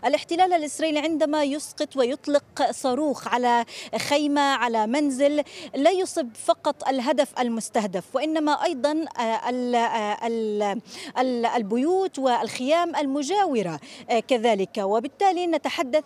الاحتلال الإسرائيلي عندما يسقط ويطلق صاروخ على خيمة على منزل لا يصب فقط الهدف المستهدف وإنما أيضا البيوت والخيام المجاورة كذلك، وبالتالي نتحدث